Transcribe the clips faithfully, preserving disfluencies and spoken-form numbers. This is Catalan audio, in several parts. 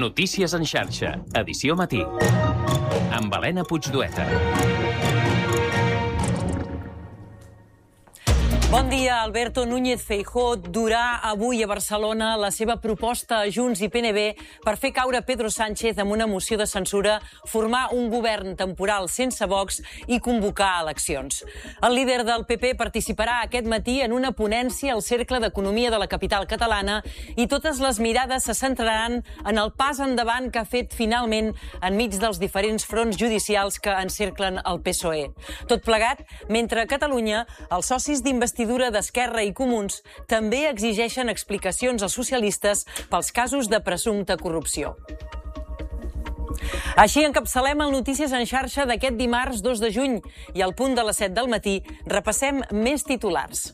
Notícies en xarxa, edició matí. Amb Helena Puigdueta. Bon dia. Alberto Núñez Feijóo durà avui a Barcelona la seva proposta a Junts i P N B per fer caure Pedro Sánchez amb una moció de censura, formar un govern temporal sense Vox i convocar eleccions. El líder del P P participarà aquest matí en una ponència al Cercle d'Economia de la capital catalana i totes les mirades se centraran en el pas endavant que ha fet finalment enmig dels diferents fronts judicials que encerclen el P S O E. Tot plegat, mentre a Catalunya els socis d'investidura d'Esquerra i Comuns també exigeixen explicacions als socialistes pels casos de presumpta corrupció. Així encapçalem el Notícies en xarxa d'aquest dimarts dos de juny i al punt de les set del matí repassem més titulars.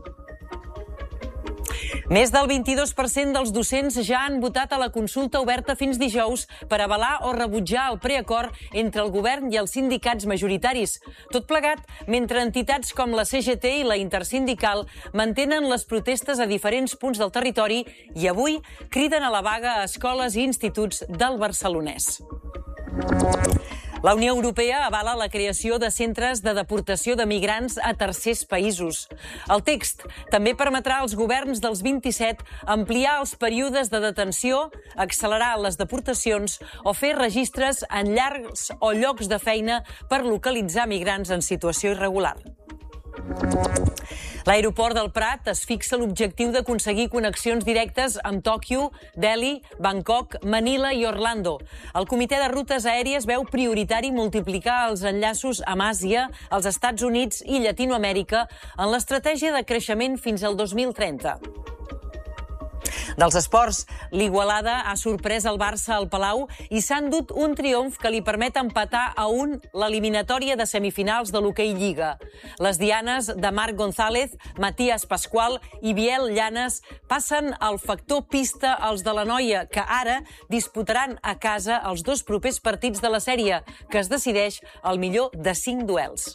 Més del vint-i-dos per cent dels docents ja han votat a la consulta oberta fins dijous per avalar o rebutjar el preacord entre el govern i els sindicats majoritaris. Tot plegat, mentre entitats com la C G T i la Intersindical mantenen les protestes a diferents punts del territori i avui criden a la vaga a escoles i instituts del Barcelonès. La Unió Europea avala la creació de centres de deportació de migrants a tercers països. El text també permetrà als governs dels vint-i-set ampliar els períodes de detenció, accelerar les deportacions o fer registres en llars o llocs de feina per localitzar migrants en situació irregular. L'aeroport del Prat es fixa l'objectiu d'aconseguir connexions directes amb Tòquio, Delhi, Bangkok, Manila i Orlando. El Comitè de Rutes Aèries veu prioritari multiplicar els enllaços amb Àsia, els Estats Units i Llatinoamèrica en l'estratègia de creixement fins al dos mil trenta. Dels esports, l'Igualada ha sorprès el Barça al Palau i s'ha endut un triomf que li permet empatar a un l'eliminatòria de semifinals de l'Hoquei Lliga. Les dianes de Marc González, Matías Pascual i Biel Llanes passen al factor pista als de la Noia, que ara disputaran a casa els dos propers partits de la sèrie, que es decideix al millor de cinc duels.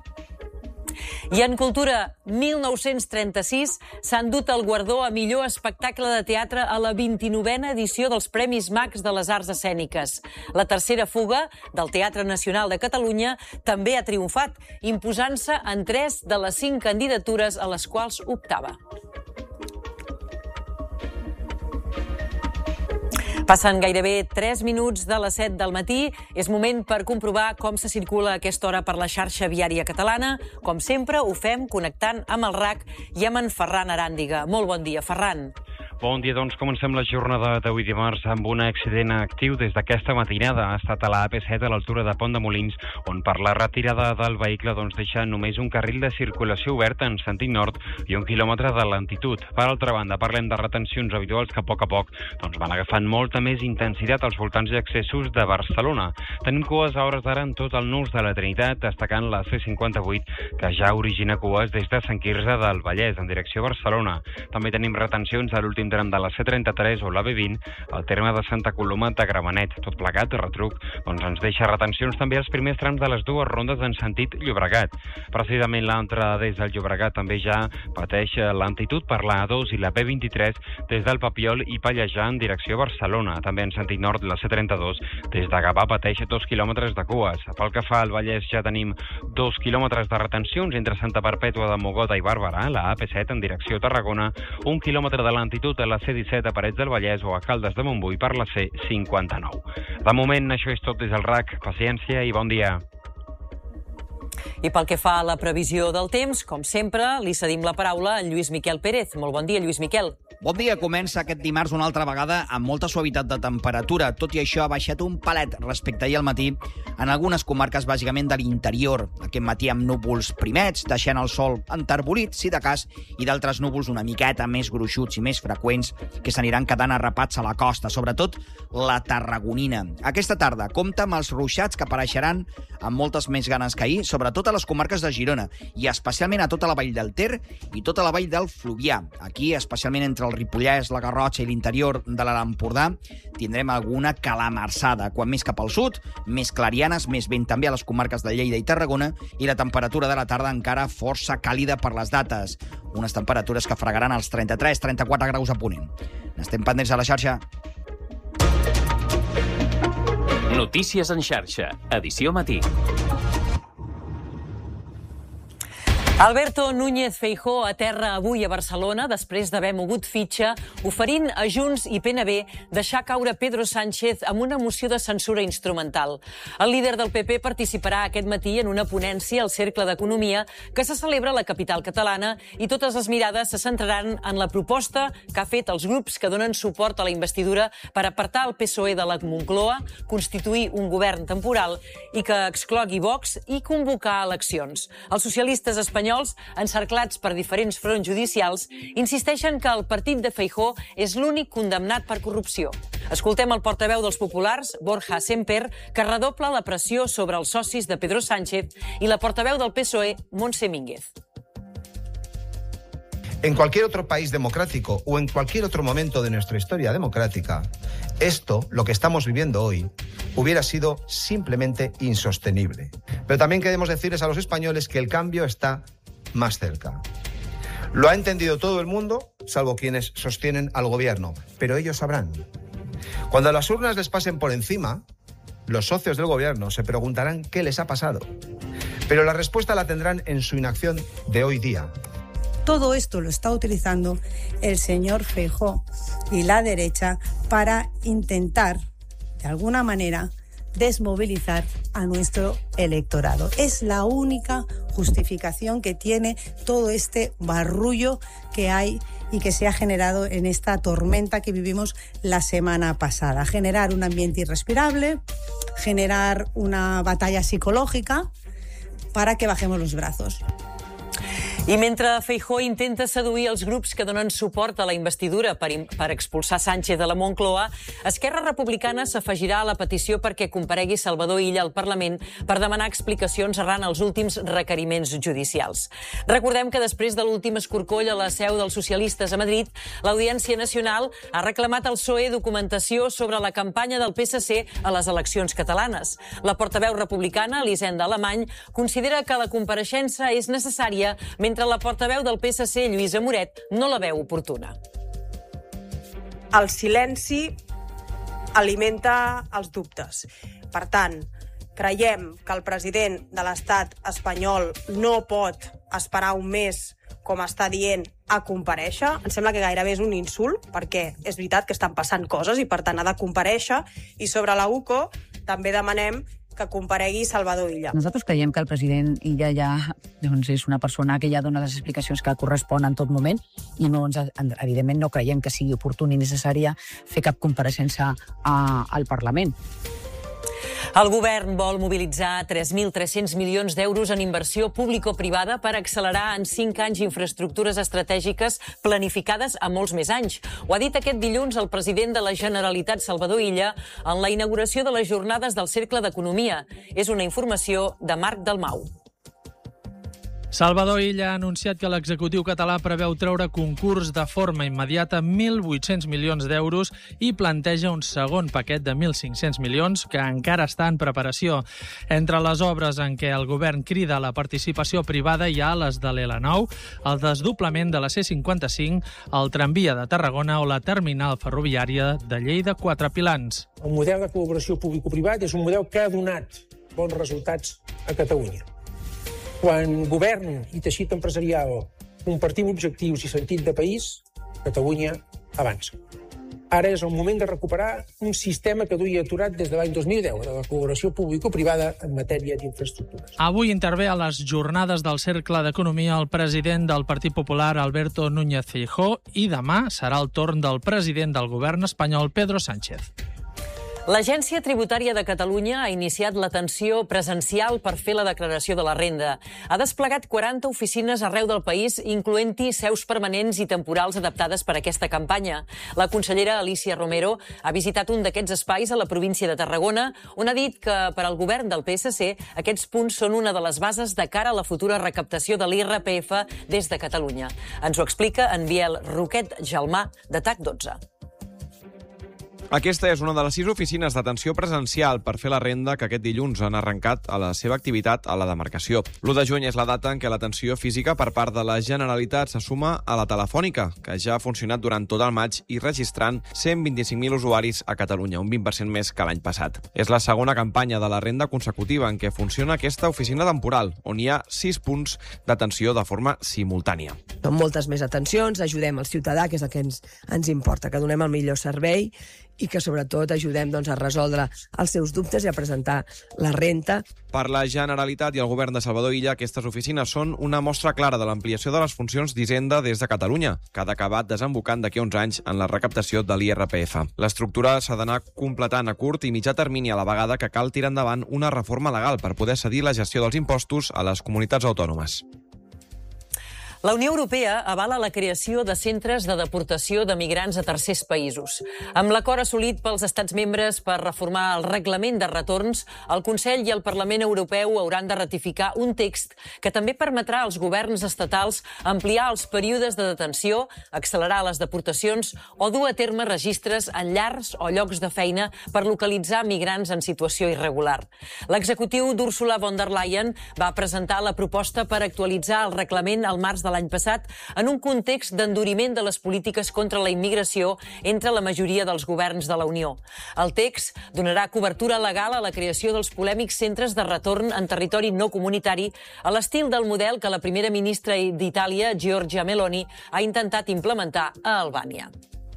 I en cultura, mil nou-cents trenta-sis s'ha endut el guardó a millor espectacle de teatre a la vint-i-novena edició dels Premis Max de les Arts Escèniques. La tercera fuga, del Teatre Nacional de Catalunya, també ha triomfat, imposant-se en tres de les cinc candidatures a les quals optava. Passen gairebé tres minuts de les set del matí. És moment per comprovar com se circula a aquesta hora per la xarxa viària catalana. Com sempre, ho fem connectant amb el R A C i amb en Ferran Aràndiga. Molt bon dia, Ferran. Bon dia, doncs comencem la jornada d'avui dimarts amb un accident actiu des d'aquesta matinada. Ha estat a la A P set a l'altura de Pont de Molins, on per la retirada del vehicle doncs, deixa només un carril de circulació obert en sentit nord i un quilòmetre de lentitud. Per altra banda, parlem de retencions habituals que a poc a poc doncs, van agafant molta més intensitat als voltants i accessos de Barcelona. Tenim cues a hores d'ara en tot el nus de la Trinitat, destacant la C cinquanta-vuit, que ja origina cues des de Sant Quirze del Vallès, en direcció a Barcelona. També tenim retencions a l'últim tram de la C trenta-tres o la B vint, al terme de Santa Coloma de Gramenet. Tot plegat, retruc, doncs ens deixa retencions també als primers trams de les dues rondes en sentit Llobregat. Precisament l'entrada des del Llobregat també ja pateix lentitud per la A dos i la B vint-i-tres des del Papiol i Pallejà en direcció a Barcelona. També en sentit nord la C trenta-dos des de Gavà pateix dos quilòmetres de cues. Pel que fa al Vallès ja tenim dos quilòmetres de retencions entre Santa Perpètua de Mogoda i Barberà, la A P set en direcció a Tarragona, un quilòmetre de lentitud a la C disset a Parets del Vallès o a Caldes de Montbui per la C cinquanta-nou. De moment, això és tot des del R A C. Paciència i bon dia. I pel que fa a la previsió del temps, com sempre, li cedim la paraula a Lluís Miquel Pérez. Molt bon dia, Lluís Miquel. Bon dia, comença aquest dimarts una altra vegada amb molta suavitat de temperatura. Tot i això ha baixat un palet respecte ahir al matí en algunes comarques bàsicament de l'interior. Aquest matí amb núvols primets, deixant el sol enterbolit, si de cas, i d'altres núvols una miqueta més gruixuts i més freqüents que s'aniran quedant arrapats a la costa, sobretot la tarragonina. Aquesta tarda compta amb els ruixats que apareixeran amb moltes més ganes que ahir, sobretot a les comarques de Girona i especialment a tota la vall del Ter i tota la vall del Fluvià. Aquí, especialment entre el Ripollès, la Garrotxa i l'interior de l'Alt Empordà, tindrem alguna calamarsada. Quan més cap al sud, més clarianes, més vent també a les comarques de Lleida i Tarragona i la temperatura de la tarda encara força càlida per les dates. Unes temperatures que fregaran els trenta-tres trenta-quatre graus a Ponent. N'estem pendents a la xarxa. Notícies en xarxa, edició matí. Alberto Núñez Feijóo aterra avui a Barcelona després d'haver mogut fitxa, oferint a Junts i P N B deixar caure Pedro Sánchez amb una moció de censura instrumental. El líder del P P participarà aquest matí en una ponència al Cercle d'Economia que se celebra a la capital catalana i totes les mirades se centraran en la proposta que ha fet els grups que donen suport a la investidura per apartar el P S O E de la Moncloa, constituir un govern temporal i que exclogui Vox i convocar eleccions. Els socialistes espanyols encerclats per diferents fronts judicials, insisteixen que el partit de Feijóo és l'únic condemnat per corrupció. Escoltem el portaveu dels populars, Borja Semper, que redobla la pressió sobre els socis de Pedro Sánchez, i la portaveu del P S O E, Montse Mínguez. En cualquier otro país democrático o en cualquier otro momento de nuestra historia democrática, esto, lo que estamos viviendo hoy, hubiera sido simplemente insostenible. Pero también queremos decirles a los españoles que el cambio está más cerca. Lo ha entendido todo el mundo, salvo quienes sostienen al gobierno, pero ellos sabrán. Cuando las urnas les pasen por encima, los socios del gobierno se preguntarán qué les ha pasado. Pero la respuesta la tendrán en su inacción de hoy día. Todo esto lo está utilizando el señor Feijóo y la derecha para intentar, de alguna manera, desmovilizar a nuestro electorado. Es la única justificación que tiene todo este barullo que hay y que se ha generado en esta tormenta que vivimos la semana pasada. Generar un ambiente irrespirable, generar una batalla psicológica para que bajemos los brazos. I mentre Feijóo intenta seduir els grups que donen suport a la investidura per, per expulsar Sánchez de la Moncloa, Esquerra Republicana s'afegirà a la petició perquè comparegui Salvador Illa al Parlament per demanar explicacions arran els últims requeriments judicials. Recordem que després de l'últim escorcoll a la seu dels socialistes a Madrid, l'Audiència Nacional ha reclamat al P S O E documentació sobre la campanya del P S C a les eleccions catalanes. La portaveu republicana, Elisenda Alemany, considera que la compareixença és necessària mentre la portaveu del P S C, Lluïsa Moret, no la veu oportuna. El silenci alimenta els dubtes. Per tant, creiem que el president de l'estat espanyol no pot esperar un mes, com està dient, a comparèixer. Em sembla que gairebé és un insult, perquè és veritat que estan passant coses i, per tant, ha de comparèixer. I sobre la U C O també demanem que comparegui Salvador Illa. Nosaltres creiem que el president Illa ja doncs, és una persona que ja dona les explicacions que corresponen en tot moment i no ens, evidentment no creiem que sigui oportú ni necessària fer cap compareixença a, al Parlament. El govern vol mobilitzar tres mil tres-cents milions d'euros en inversió público-privada per accelerar en cinc anys infraestructures estratègiques planificades a molts més anys. Ho ha dit aquest dilluns el president de la Generalitat, Salvador Illa, en la inauguració de les jornades del Cercle d'Economia. És una informació de Marc Dalmau. Salvador Illa ha anunciat que l'executiu català preveu treure concurs de forma immediata mil vuit-cents milions d'euros i planteja un segon paquet de mil cinc-cents milions que encara està en preparació. Entre les obres en què el govern crida a la participació privada hi ha les de l'L nou, el desdoblament de la C cinquanta-cinc, el tramvia de Tarragona o la terminal ferroviària de Lleida-Quatre Pilans. El model de col·laboració público-privat és un model que ha donat bons resultats a Catalunya. Quan govern i teixit empresarial compartim objectius i sentit de país, Catalunya avança. Ara és el moment de recuperar un sistema que duia aturat des de l'any dos mil deu, de la col·laboració público-privada en matèria d'infraestructures. Avui intervé a les jornades del Cercle d'Economia el president del Partit Popular, Alberto Núñez Feijóo, i demà serà el torn del president del govern espanyol, Pedro Sánchez. L'Agència Tributària de Catalunya ha iniciat l'atenció presencial per fer la declaració de la renda. Ha desplegat quaranta oficines arreu del país, incloent-hi seus permanents i temporals adaptades per a aquesta campanya. La consellera Alicia Romero ha visitat un d'aquests espais a la província de Tarragona, on ha dit que per al govern del P S C aquests punts són una de les bases de cara a la futura recaptació de l'I R P F des de Catalunya. Ens ho explica en Biel Roquet Gelmà, de TAC dotze. Aquesta és una de les sis oficines d'atenció presencial per fer la renda que aquest dilluns han arrencat a la seva activitat a la demarcació. l'u de juny és la data en què l'atenció física per part de la Generalitat se suma a la telefònica, que ja ha funcionat durant tot el maig i registrant cent vint-i-cinc mil usuaris a Catalunya, un vint per cent més que l'any passat. És la segona campanya de la renda consecutiva en què funciona aquesta oficina temporal, on hi ha sis punts d'atenció de forma simultània. Són moltes més atencions, ajudem el ciutadà, que és el que ens, ens importa, que donem el millor servei i que sobretot ajudem doncs, a resoldre els seus dubtes i a presentar la renta. Per la Generalitat i el govern de Salvador Illa, aquestes oficines són una mostra clara de l'ampliació de les funcions d'Hisenda des de Catalunya, que ha acabat desembocant d'aquí a uns anys en la recaptació de l'I R P F. L'estructura s'ha d'anar completant a curt i mitjà termini a la vegada que cal tirar endavant una reforma legal per poder cedir la gestió dels impostos a les comunitats autònomes. La Unió Europea avala la creació de centres de deportació de migrants a tercers països. Amb l'acord assolit pels estats membres per reformar el reglament de retorns, el Consell i el Parlament Europeu hauran de ratificar un text que també permetrà als governs estatals ampliar els períodes de detenció, accelerar les deportacions o dur a terme registres en llars o llocs de feina per localitzar migrants en situació irregular. L'executiu d'Ursula von der Leyen va presentar la proposta per actualitzar el reglament al març de l'any passat en un context d'enduriment de les polítiques contra la immigració entre la majoria dels governs de la Unió. El text donarà cobertura legal a la creació dels polèmics centres de retorn en territori no comunitari a l'estil del model que la primera ministra d'Itàlia, Giorgia Meloni, ha intentat implementar a Albània.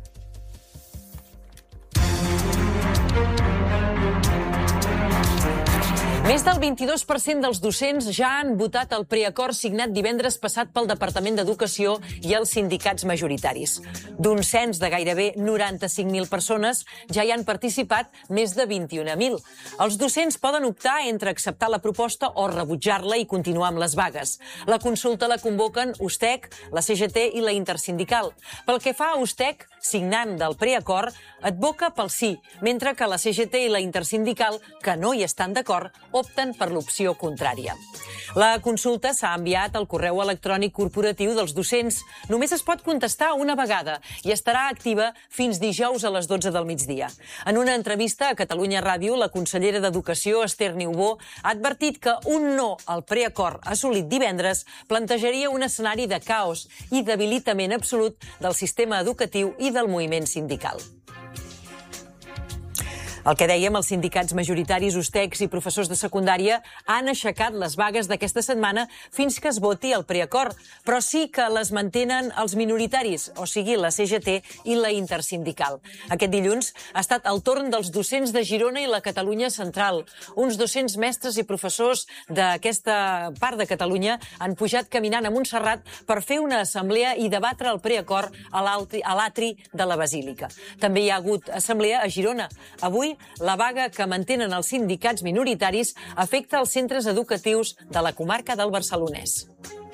Més del vint-i-dos per cent dels docents ja han votat el preacord signat divendres passat pel Departament d'Educació i els sindicats majoritaris. D'un cens de gairebé noranta-cinc mil persones ja hi han participat més de vint-i-un mil. Els docents poden optar entre acceptar la proposta o rebutjar-la i continuar amb les vagues. La consulta la convoquen USTEC, la C G T i la Intersindical. Pel que fa a USTEC, signant del preacord, advoca pel sí, mentre que la C G T i la Intersindical, que no hi estan d'acord, opten per l'opció contrària. La consulta s'ha enviat al correu electrònic corporatiu dels docents. Només es pot contestar una vegada i estarà activa fins dijous a les dotze del migdia. En una entrevista a Catalunya Ràdio, la consellera d'Educació, Esther Niubó, ha advertit que un no al preacord assolit divendres plantejaria un escenari de caos i debilitament absolut del sistema educatiu i del moviment sindical. El que dèiem, els sindicats majoritaris, USTECs i professors de secundària han aixecat les vagues d'aquesta setmana fins que es voti el preacord, però sí que les mantenen els minoritaris, o sigui, la C G T i la Intersindical. Aquest dilluns ha estat el torn dels docents de Girona i la Catalunya Central. Uns dos-cents mestres i professors d'aquesta part de Catalunya han pujat caminant a Montserrat per fer una assemblea i debatre el preacord a l'atri de la Basílica. També hi ha hagut assemblea a Girona. Avui, la vaga que mantenen els sindicats minoritaris afecta els centres educatius de la comarca del Barcelonès.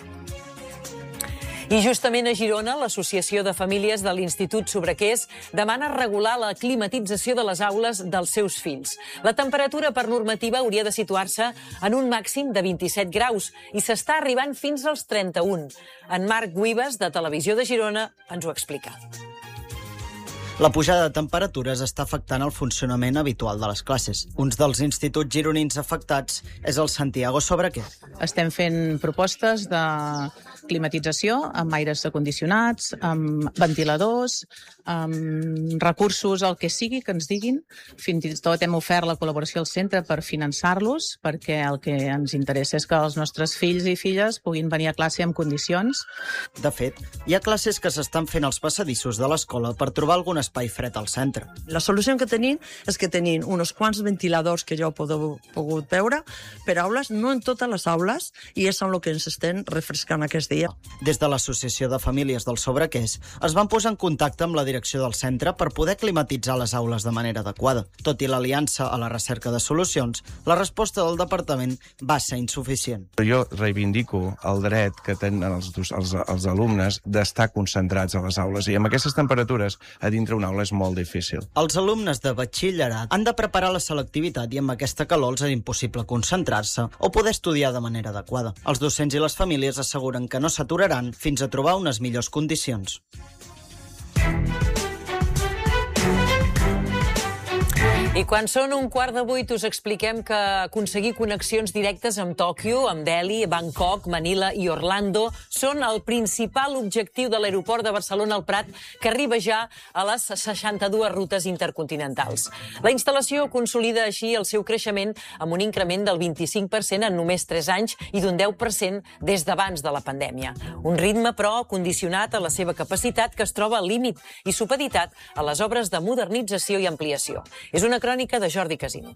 I justament a Girona, l'Associació de Famílies de l'Institut Sobrequés demana regular la climatització de les aules dels seus fills. La temperatura per normativa hauria de situar-se en un màxim de vint-i-set graus i s'està arribant fins als trenta-un. En Marc Guibes, de Televisió de Girona, ens ho explica. La pujada de temperatures està afectant el funcionament habitual de les classes. Un dels instituts gironins afectats és el Santiago Sobrequés. Estem fent propostes de climatització amb aires acondicionats, amb ventiladors, amb recursos, el que sigui que ens diguin. Fins i tot hem ofert la col·laboració al centre per finançar-los, perquè el que ens interessa és que els nostres fills i filles puguin venir a classe en condicions. De fet, hi ha classes que s'estan fent als passadissos de l'escola per trobar algun espai fred al centre. La solució que tenim és que tenim uns quants ventiladors que ja ho podeu pogut veure per aules, no en totes les aules, i és amb el que ens estem refrescant aquest dia. Des de l'Associació de Famílies del Sobrequés es van posar en contacte amb la direcció del centre per poder climatitzar les aules de manera adequada. Tot i l'aliança a la recerca de solucions, la resposta del departament va ser insuficient. Jo reivindico el dret que tenen els, els, els alumnes d'estar concentrats a les aules, i amb aquestes temperatures a dintre una aula és molt difícil. Els alumnes de batxillerat han de preparar la selectivitat i amb aquesta calor els és impossible concentrar-se o poder estudiar de manera adequada. Els docents i les famílies asseguren que no s'aturaran fins a trobar unes millors condicions. I quan són un quart de vuit us expliquem que aconseguir connexions directes amb Tòquio, amb Delhi, Bangkok, Manila i Orlando són el principal objectiu de l'aeroport de Barcelona al Prat, que arriba ja a les seixanta-dues rutes intercontinentals. La instal·lació consolida així el seu creixement amb un increment del vint-i-cinc per cent en només tres anys i d'un deu per cent des d'abans de la pandèmia. Un ritme, però, condicionat a la seva capacitat, que es troba al límit i supeditat a les obres de modernització i ampliació. És una crònica de Jordi Casino.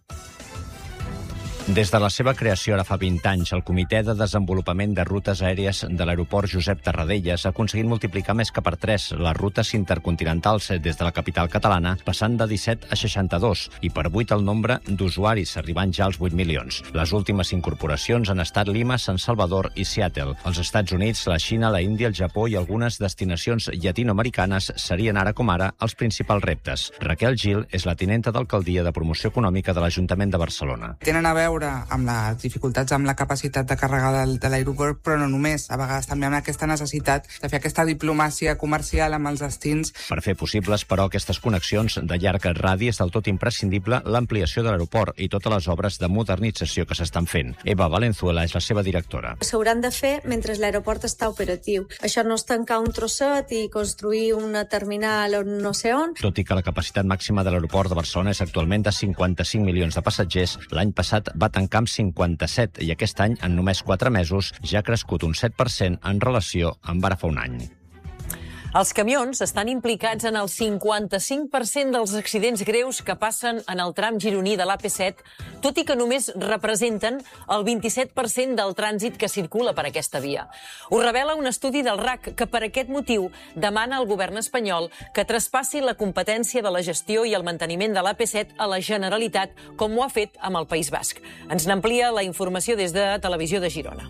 Des de la seva creació ara fa vint anys, el Comitè de Desenvolupament de Rutes Aèries de l'Aeroport Josep Tarradellas ha aconseguit multiplicar més que per tres les rutes intercontinentals des de la capital catalana, passant de disset a seixanta-dos, i per vuit el nombre d'usuaris, arribant ja als vuit milions. Les últimes incorporacions han estat Lima, San Salvador i Seattle. Els Estats Units, la Xina, la Índia, el Japó i algunes destinacions llatinoamericanes serien ara com ara els principals reptes. Raquel Gil és la tinenta d'alcaldia de promoció econòmica de l'Ajuntament de Barcelona. Tenen a veure amb les dificultats amb la capacitat de càrrega del, de l'aeroport, però no només, a vegades també amb aquesta necessitat de fer aquesta diplomàcia comercial amb els destins. Per fer possibles, però, aquestes connexions de llarg radi és del tot imprescindible l'ampliació de l'aeroport i totes les obres de modernització que s'estan fent. Eva Valenzuela és la seva directora. S'hauran de fer mentre l'aeroport està operatiu. Això no és tancar un trosset i construir una terminal on no sé on. Tot i que la capacitat màxima de l'aeroport de Barcelona és actualment de cinquanta-cinc milions de passatgers, l'any passat va tancar amb cinquanta-set i aquest any, en només quatre mesos, ja ha crescut un set per cent en relació amb ara fa un any. Els camions estan implicats en el cinquanta-cinc per cent dels accidents greus que passen en el tram gironí de l'A P set, tot i que només representen el vint-i-set per cent del trànsit que circula per aquesta via. Ho revela un estudi del R A C que per aquest motiu demana al govern espanyol que traspassi la competència de la gestió i el manteniment de l'A P set a la Generalitat, com ho ha fet amb el País Basc. Ens n'amplia la informació des de Televisió de Girona.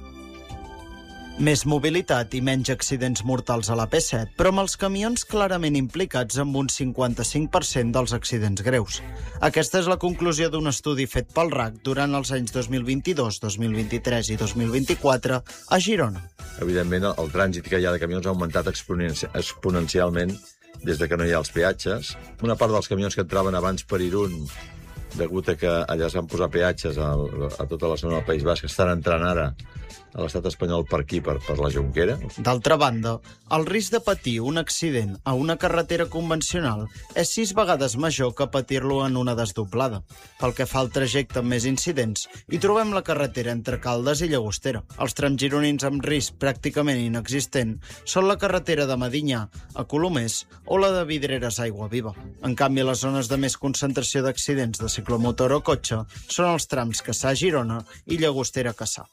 Més mobilitat i menys accidents mortals a l'A P set, però amb els camions clarament implicats amb un cinquanta-cinc per cent dels accidents greus. Aquesta és la conclusió d'un estudi fet pel R A C durant els anys dos mil vint-i-dos, dos mil vint-i-tres i dos mil vint-i-quatre a Girona. Evidentment, el trànsit que hi ha de camions ha augmentat exponencialment des de que no hi ha els peatges. Una part dels camions que entraven abans per Irún, degut a que allà es van posar peatges a, a tota la zona del País Basc, estan entrant ara a l'estat espanyol per aquí, per, per la Jonquera. D'altra banda, el risc de patir un accident a una carretera convencional és sis vegades major que patir-lo en una desdoblada. Pel que fa al trajecte amb més incidents, hi trobem la carretera entre Caldes i Llagostera. Els trams gironins amb risc pràcticament inexistent són la carretera de Medinyà a Colomers o la de Vidreres a Aiguaviva. En canvi, les zones de més concentració d'accidents de ciclomotor o cotxe són els trams Cassà-Girona i Llagostera-Cassà.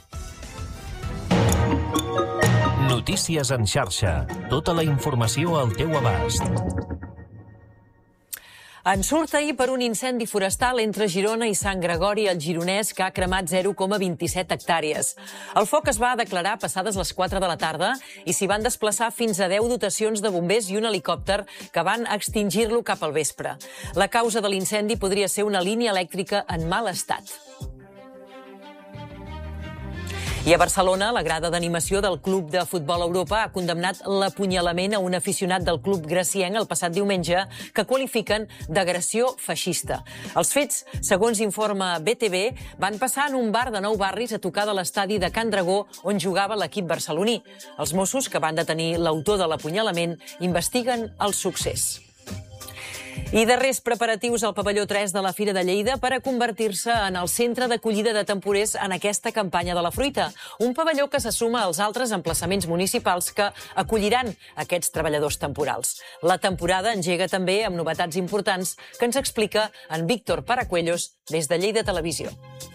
Notícies en xarxa. Tota la informació al teu abast. En surt ahir per un incendi forestal entre Girona i Sant Gregori al Gironès que ha cremat zero coma vint-i-set hectàrees. El foc es va declarar passades les quatre de la tarda i s'hi van desplaçar fins a deu dotacions de bombers i un helicòpter que van extingir-lo cap al vespre. La causa de l'incendi podria ser una línia elèctrica en mal estat. I a Barcelona, la grada d'animació del Club de Futbol Europa ha condemnat l'apunyalament a un aficionat del club gracienc el passat diumenge que qualifiquen d'agressió feixista. Els fets, segons informa B T V, van passar en un bar de Nou Barris a tocar de l'estadi de Can Dragó on jugava l'equip barceloní. Els Mossos, que van detenir l'autor de l'apunyalament, investiguen el succés. I darrers preparatius al pavelló tres de la Fira de Lleida per a convertir-se en el centre d'acollida de temporers en aquesta campanya de la fruita. Un pavelló que se suma als altres emplaçaments municipals que acolliran aquests treballadors temporals. La temporada engega també amb novetats importants que ens explica en Víctor Paracuellos des de Lleida Televisió.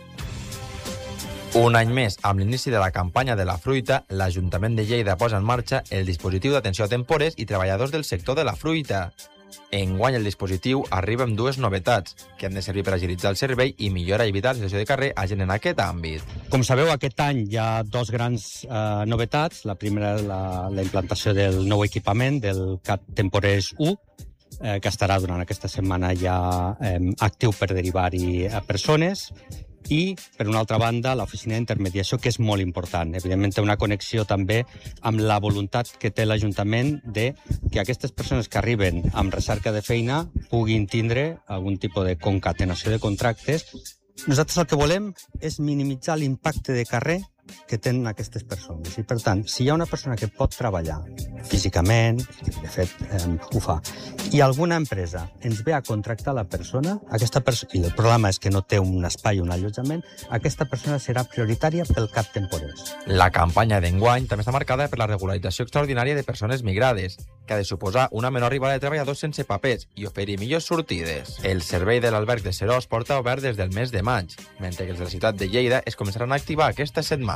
Un any més, amb l'inici de la campanya de la fruita, l'Ajuntament de Lleida posa en marxa el dispositiu d'atenció a temporers i treballadors del sector de la fruita. Enguany el dispositiu arriba amb dues novetats, que han de servir per agilitzar el servei i millorar i evitar la situació de carrer a gent en aquest àmbit. Com sabeu, aquest any hi ha dos grans eh, novetats. La primera és la, la implantació del nou equipament, del C A T Temporers u, eh, que estarà durant aquesta setmana ja eh, actiu per derivar-hi a persones. i, per una altra banda, l'oficina d'intermediació, que és molt important. Evidentment, té una connexió també amb la voluntat que té l'Ajuntament de que aquestes persones que arriben amb recerca de feina puguin tindre algun tipus de concatenació de contractes. Nosaltres el que volem és minimitzar l'impacte de carrer que tenen aquestes persones. I, per tant, si hi ha una persona que pot treballar físicament, de fet, eh, ho fa, i alguna empresa ens ve a contractar la persona, aquesta persona, i el problema és que no té un espai, un allotjament, aquesta persona serà prioritària pel cap temporers. La campanya d'enguany també està marcada per la regularització extraordinària de persones migrades, que ha de suposar una menor arribada de treballadors sense papers i oferir millors sortides. El servei de l'alberg de Serós porta obert des del mes de maig, mentre que els de la ciutat de Lleida es començaran a activar aquesta setmana.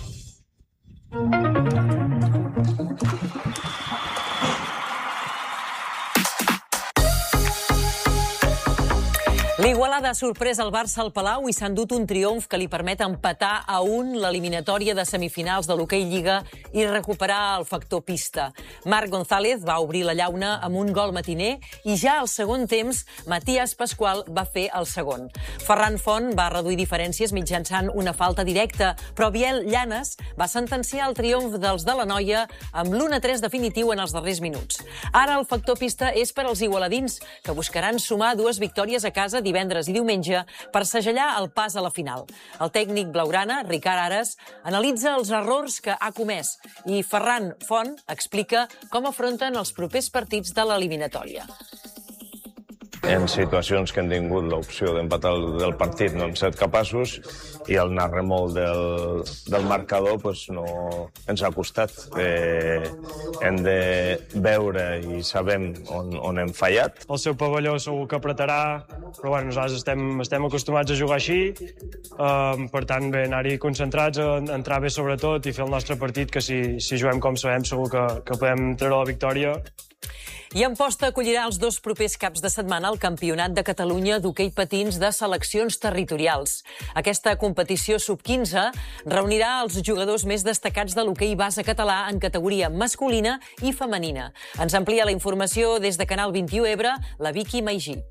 L'Igualada ha sorprès el Barça al Palau i s'ha endut un triomf que li permet empatar a un l'eliminatòria de semifinals de l'Hoquei Lliga i recuperar el factor pista. Marc González va obrir la llauna amb un gol matiner i ja al segon temps Matías Pascual va fer el segon. Ferran Font va reduir diferències mitjançant una falta directa, però Biel Llanes va sentenciar el triomf dels de la Noia amb l'u a tres definitiu en els darrers minuts. Ara el factor pista és per als igualadins, que buscaran sumar dues victòries a casa divendres i diumenge per segellar el pas a la final. El tècnic blaugrana, Ricard Ares, analitza els errors que ha comès i Ferran Font explica com afronten els propers partits de l'eliminatòria. En situacions que hem tingut l'opció d'empatar el del partit no hem estat capaços i el anar remolc del, del marcador pues, no ens ha costat. Eh, hem de veure i sabem on, on hem fallat. El seu pavelló segur que apretarà, però bueno, nosaltres estem, estem acostumats a jugar així, eh, per tant, bé, anar-hi concentrats, a entrar bé sobretot i fer el nostre partit, que si, si juguem com sabem segur que, que podem treure la victòria. I Amposta acollirà els dos propers caps de setmana el Campionat de Catalunya d'hoquei patins de seleccions territorials. Aquesta competició sub quinze reunirà els jugadors més destacats de l'hoquei base català en categoria masculina i femenina. Ens amplia la informació des de Canal vint-i-u Ebre, la Vicky Maigí.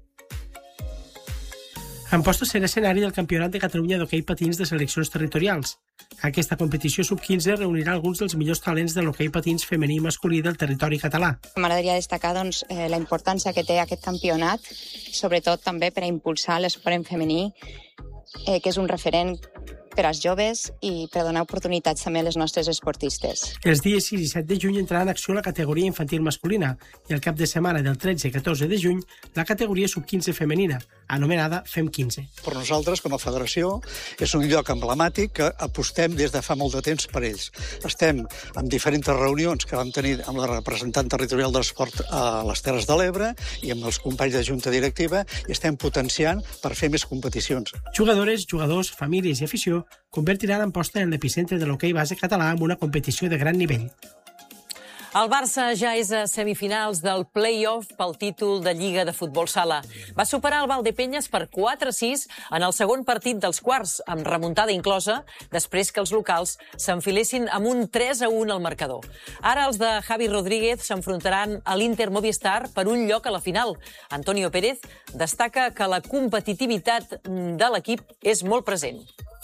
Amposta serà escenari del Campionat de Catalunya d'hoquei patins de seleccions territorials. Aquesta competició sub quinze reunirà alguns dels millors talents de l'hoquei patins femení i masculí del territori català. M'agradaria destacar doncs, eh, la importància que té aquest campionat, sobretot també per a impulsar l'esport en femení, eh, que és un referent per als joves i per donar oportunitats també a les nostres esportistes. Els dies sis i set de juny entrarà en acció la categoria infantil masculina i el cap de setmana del tretze i catorze de juny la categoria sub quinze femenina, anomenada Fem quinze. Per nosaltres, com a federació, és un lloc emblemàtic que apostem des de fa molt de temps per ells. Estem en diferents reunions que vam tenir amb la representant territorial de l'esport a les Terres de l'Ebre i amb els companys de junta directiva i estem potenciant per fer més competicions. Jugadores, jugadors, famílies i afició convertiran Amposta en l'epicentre de l'hoquei base català amb una competició de gran nivell. El Barça ja és a semifinals del play-off pel títol de Lliga de Futbol Sala. Va superar el Valdepenyes per quatre a sis en el segon partit dels quarts, amb remuntada inclosa, després que els locals s'enfilessin amb un tres a un al marcador. Ara els de Javi Rodríguez s'enfrontaran a l'Inter Movistar per un lloc a la final. Antonio Pérez destaca que la competitivitat de l'equip és molt present.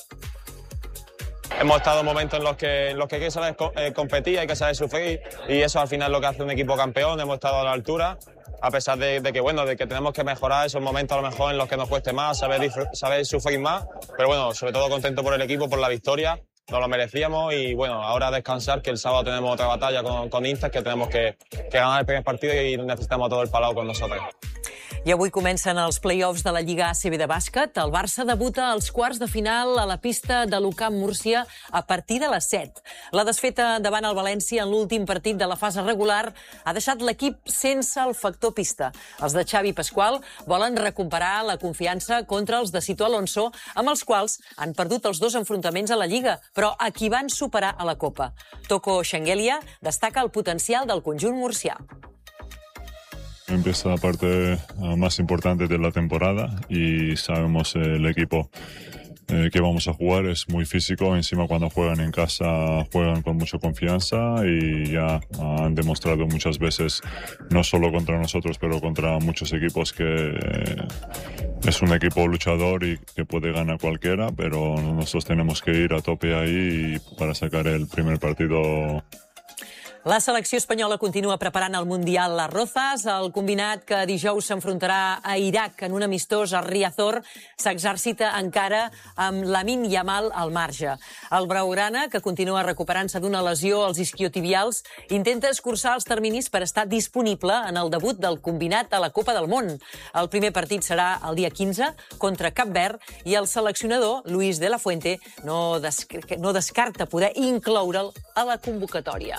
Hemos estado en momentos en los que, en los que hay que saber eh, competir, hay que saber sufrir y eso al final es lo que hace un equipo campeón. Hemos estado a la altura, a pesar de, de que bueno, de que tenemos que mejorar esos momentos a lo mejor en los que nos cueste más, saber, saber sufrir más, pero bueno, sobre todo contento por el equipo, por la victoria. Nos lo merecíamos y bueno, ahora descansar, que el sábado tenemos otra batalla con, con Inter, que tenemos que, que ganar el primer partido y necesitamos todo el Palau con nosotros. I avui comencen els play-offs de la Lliga A C B de bàsquet. El Barça debuta als quarts de final a la pista de l'U C A M Múrcia a partir de les set. La desfeta davant el València en l'últim partit de la fase regular ha deixat l'equip sense el factor pista. Els de Xavi Pascual volen recuperar la confiança contra els de Sito Alonso, amb els quals han perdut els dos enfrontaments a la Lliga, però a qui van superar a la Copa. Toko Shengelia destaca el potencial del conjunt murcià. Empieza la parte uh, más importante de la temporada y sabemos eh, el equipo eh, que vamos a jugar es muy físico. Encima cuando juegan en casa juegan con mucha confianza y ya uh, han demostrado muchas veces, no solo contra nosotros, pero contra muchos equipos que eh, es un equipo luchador y que puede ganar cualquiera, pero nosotros tenemos que ir a tope ahí para sacar el primer partido. La selecció espanyola continua preparant el Mundial Las Rozas. El combinat que dijous s'enfrontarà a Iraq en un amistós a Riazor s'exercita encara amb Lamine Yamal al marge. El blaugrana, que continua recuperant-se d'una lesió als isquiotibials, intenta escurçar els terminis per estar disponible en el debut del combinat a la Copa del Món. El primer partit serà el dia quinze contra Cap Verd i el seleccionador, Luis de la Fuente, no, des no descarta poder incloure'l a la convocatòria.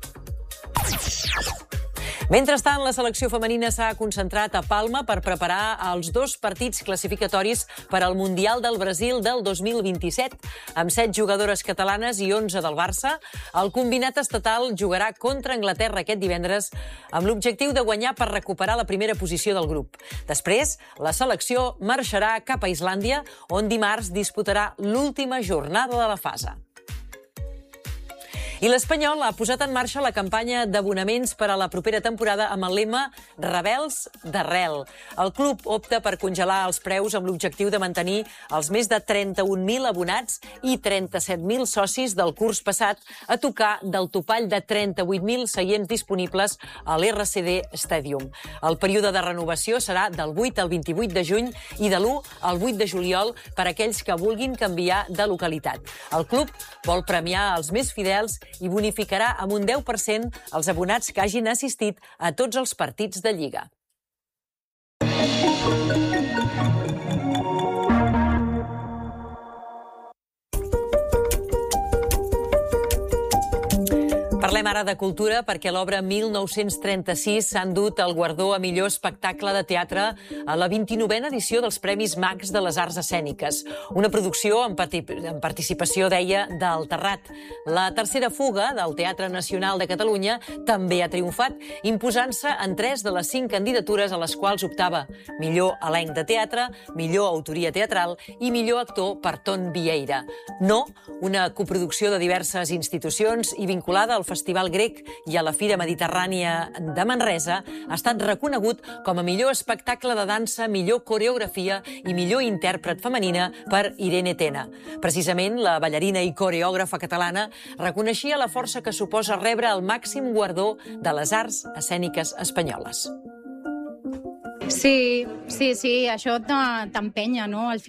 Mentrestant, la selecció femenina s'ha concentrat a Palma per preparar els dos partits classificatoris per al Mundial del Brasil del dos mil vint-i-set. Amb set jugadores catalanes i onze del Barça, el combinat estatal jugarà contra Anglaterra aquest divendres amb l'objectiu de guanyar per recuperar la primera posició del grup. Després, la selecció marxarà cap a Islàndia, on dimarts disputarà l'última jornada de la fase. I l'Espanyol ha posat en marxa la campanya d'abonaments per a la propera temporada amb el lema Rebels d'arrel. El club opta per congelar els preus amb l'objectiu de mantenir els més de trenta-un mil abonats i trenta-set mil socis del curs passat a tocar del topall de trenta-vuit mil seients disponibles a l'R C D Stadium. El període de renovació serà del vuit al vint-i-vuit de juny i de l'u al vuit de juliol per a aquells que vulguin canviar de localitat. El club vol premiar els més fidels i bonificarà amb un deu per cent els abonats que hagin assistit a tots els partits de Lliga. Parlem ara de cultura perquè l'obra mil nou-cents trenta-sis s'ha endut el guardó a millor espectacle de teatre a la vint-i-novena edició dels Premis Max de les Arts Escèniques. Una producció en, en participació, deia, del Terrat. La tercera fuga del Teatre Nacional de Catalunya també ha triomfat, imposant-se en tres de les cinc candidatures a les quals optava: millor elenc de teatre, millor autoria teatral i millor actor per Ton Vieira. No, una coproducció de diverses institucions i vinculada al Festival Grec i a la Fira Mediterrània de Manresa, ha estat reconegut com a millor espectacle de dansa, millor coreografia i millor intèrpret femenina per Irene Tena. Precisament, la ballarina i coreògrafa catalana reconeixia la força que suposa rebre el màxim guardó de les arts escèniques espanyoles. Sí, sí, sí, això t'empenya, no? Al